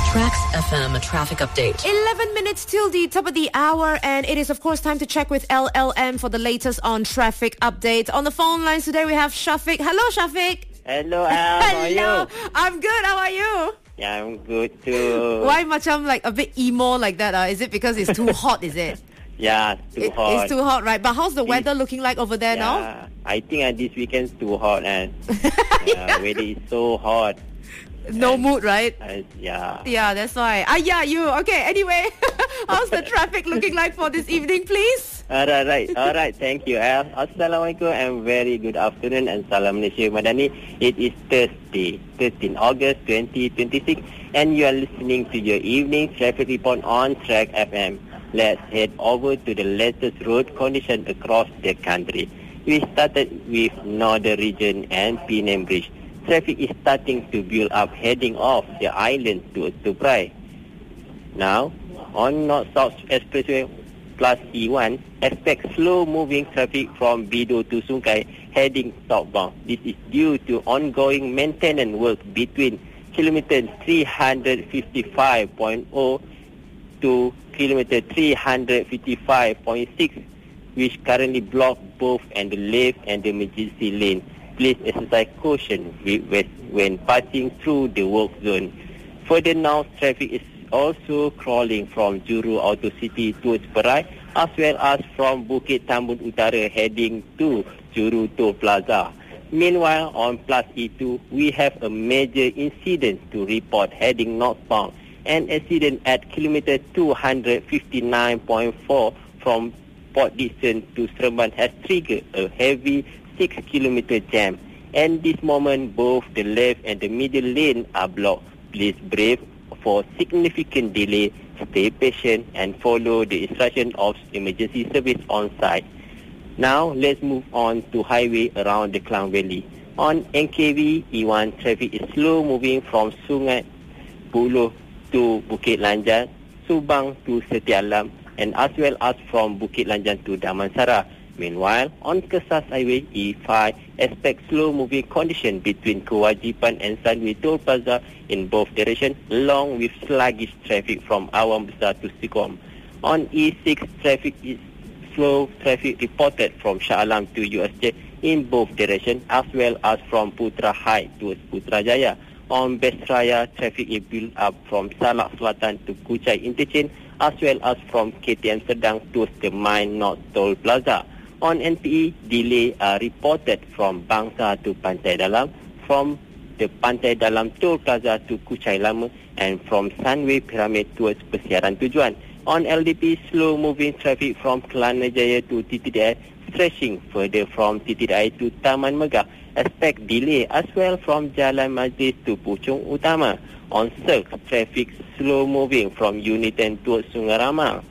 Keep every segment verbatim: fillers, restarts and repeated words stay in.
Trax F M, a traffic update. eleven minutes till the top of the hour, and it is, of course, time to check with L L M for the latest on traffic update. On the phone lines today, we have Shafiq. Hello, Shafiq. Hello, Al. How are you? I'm good. How are you? Yeah, I'm good too. Why macam like a bit emo like that? Uh? Is it because it's too hot, is it? Yeah, too it, hot. It's too hot, right? But how's the weather looking like over there yeah, now? I think uh, this weekend's too hot, and yeah, weather is so hot. No and, mood, right? Uh, yeah. Yeah, that's why. Ah, yeah, you. Okay, anyway. How's the traffic looking like for this evening, please? Alright, right. Alright, thank you, Al. Assalamualaikum and very good afternoon and salam Malaysia Madani. It is Thursday, thirteenth August twenty twenty-six, and you are listening to your evening traffic report on Trax F M. Let's head over to the latest road condition across the country. We started with Northern Region and Penang Bridge. Traffic is starting to build up heading off the island to Suprai. Now, on North-South Expressway plus E one, expect slow-moving traffic from Bido to Sungai heading southbound. This is due to ongoing maintenance work between kilometer three fifty-five point zero to kilometer three fifty-five point six, which currently block both and the left and the emergency lane. Please exercise caution when passing through the work zone. Further now, traffic is also crawling from Juru Auto City towards Perai, as well as from Bukit Tambun Utara heading to Juru Toll Plaza. Meanwhile, on Plus E two, we have a major incident to report heading northbound. An accident at kilometer two fifty-nine point four from Port Dickson to Seremban has triggered a heavy six kilometer jam. And this moment, both the left and the middle lane are blocked. Please brave for significant delay, stay patient and follow the instruction of emergency service on site. Now, let's move on to highway around the Klang Valley. On N K V E one, traffic is slow moving from Sungai Buloh to Bukit Lanjang, Subang to Setia Alam, and as well as from Bukit Lanjang to Damansara. Meanwhile, on Kesas Highway E five, expect slow-moving condition between Kewajipan and Sunway Toll Plaza in both directions, along with sluggish traffic from Awam Besar to Sikom. On E six, traffic is slow traffic reported from Shah Alam to U S J in both directions, as well as from Putra High towards Putrajaya. On Besraya, traffic is built up from Salak Selatan to Kuchai Interchange, as well as from K T M Sedang towards the Mine North Toll Plaza. On N P E, delay are reported from Bangsa to Pantai Dalam, from the Pantai Dalam Toll Plaza to Kuchai Lama, and from Sunway Pyramid towards Persiaran Tujuan. On L D P, slow-moving traffic from Kelana Jaya to T T D I, stretching further from T T D I to Taman Megah. Expect delay as well from Jalan Majlis to Puchong Utama. On Cirque, traffic slow-moving from Unitan towards Sungai Ramal.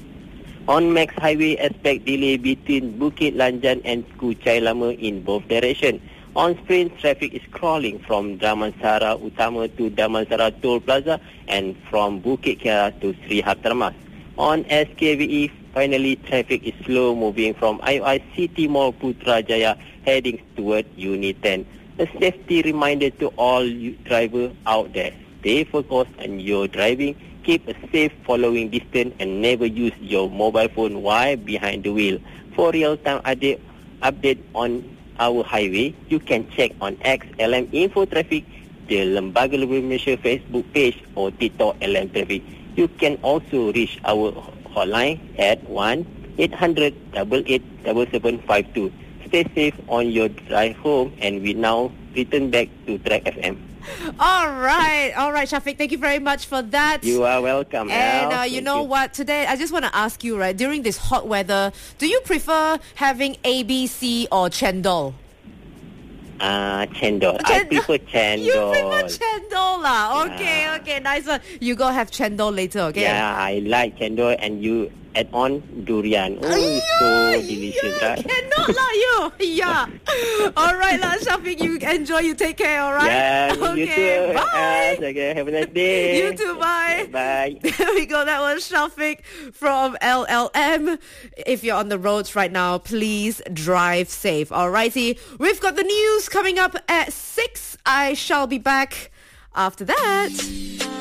On Max Highway, expect delay between Bukit Lanjan and Kuchai Lama in both directions. On Sprint, traffic is crawling from Damansara Utama to Damansara Toll Plaza and from Bukit Kiara to Sri Hartarmas. On S K V E, finally, traffic is slow moving from I O I City Mall Putrajaya heading toward Unit ten. A safety reminder to all you drivers out there. Stay focused on your driving. Keep a safe following distance and never use your mobile phone while behind the wheel. For real-time update, update on our highway, you can check on X L M Info Traffic, the Lembaga Lalu Malaysia Facebook page or TikTok L M Traffic. You can also reach our hotline at one eight hundred, eight eight seven seven five two. Stay safe on your drive home, and we now return back to Trax F M. All right, all right, Shafiq. Thank you very much for that. You are welcome. And uh, you Thank know you. what? Today, I just want to ask you, right? During this hot weather, do you prefer having A B C or Chendol? Ah, uh, chendol. I Chendol. prefer chendol. You prefer Chendol, lah? Okay, Yeah. okay, nice one. You go have Chendol later, okay? Yeah, I like chendol, and you add on durian. Oh, it's so delicious, yeah, right? Cannot lah, you. Yeah. All right, lah, Shafiq. You enjoy. You take care. All right. Yeah, okay, you too. Bye. Uh, okay, have a nice day. You too. Bye. Bye. There we go. That was Shafiq from L L M. If you're on the roads right now, please drive safe. Alrighty. We've got the news coming up at six. I shall be back after that.